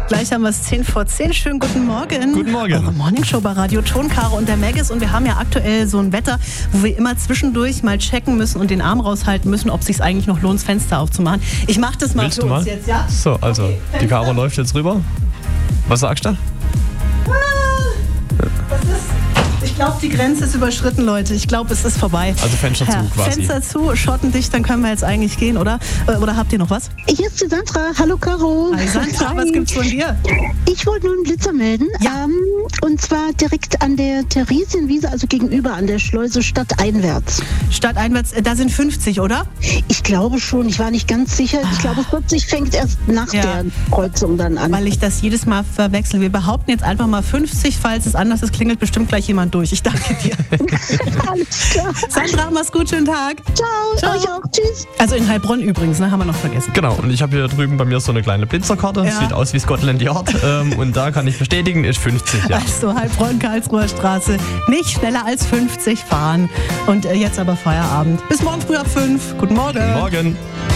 Gleich haben wir es 10:10. Schönen guten Morgen. Guten Morgen. Eure Morningshow bei Radio Ton, Caro und der Maggis. Und wir haben ja aktuell so ein Wetter, wo wir immer zwischendurch mal checken müssen und den Arm raushalten müssen, ob es sich eigentlich noch lohnt, das Fenster aufzumachen. Ich mache das mal für uns jetzt, ja? So, also, Okay, die Caro Fenster. läuft jetzt rüber. Was sagst du? Was ist? Ich glaube, die Grenze ist überschritten, Leute. Ich glaube, es ist vorbei. Also Fenster zu quasi. Fenster zu, schottendicht, dann können wir jetzt eigentlich gehen, oder? Oder habt ihr noch was? Hier ist die Sandra. Hallo, Caro. Hi Sandra, was gibt's von dir? Ich wollte nur einen Blitzer melden. Ja. Und zwar direkt an der Theresienwiese, also gegenüber an der Schleuse stadteinwärts. Stadteinwärts, da sind 50, oder? Ich glaube schon, ich war nicht ganz sicher. Ich glaube, 40 fängt erst nach der Kreuzung dann an. Weil ich das jedes Mal verwechsel. Wir behaupten jetzt einfach mal 50, falls es anders ist, klingelt bestimmt gleich jemand durch. Ich danke dir. Alles klar. Sandra, mach's gut, schönen Tag. Ciao. Ciao. Euch auch. Tschüss. Also in Heilbronn übrigens, ne, haben wir noch vergessen. Genau, und ich habe hier drüben bei mir so eine kleine Blitzerkarte. Ja. Sieht aus wie Scotland Yard. Und da kann ich bestätigen, ist 50, ja. Also Heilbronn, Karlsruher Straße. Nicht schneller als 50 fahren. Und jetzt aber Feierabend. Bis morgen früh ab 5. Guten Morgen. Guten Morgen.